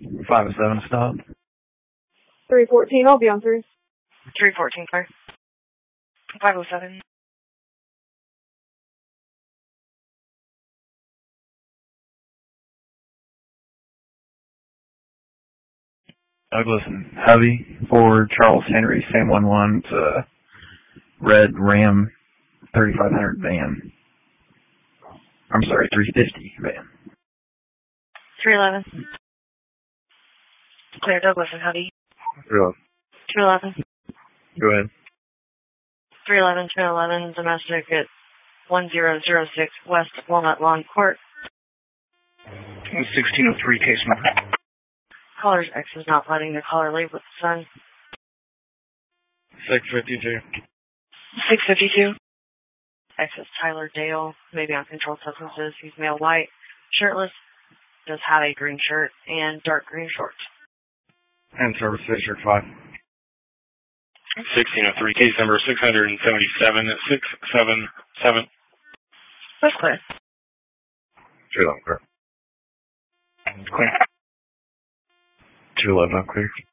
507 stop. 314, I'll be on through. 314, car. 507. Douglas and Hovey for Charles Henry, Sam 11. It's a red Ram 3500 van. I'm sorry, 350 van. 311. Clear, Douglas and Hovey. 311. 211. Go ahead. 311, 211, domestic at 1006 West Walnut Lawn Court. 1603 case number. Caller's X is not letting the caller leave with the sun. 652. 652. X is Tyler Dale, maybe on controlled substances. He's male white, shirtless, does have a green shirt and dark green shorts. And service District 5. 1603, case number 677 at 677. That's clear. 211 clear. Clear. 211 clear.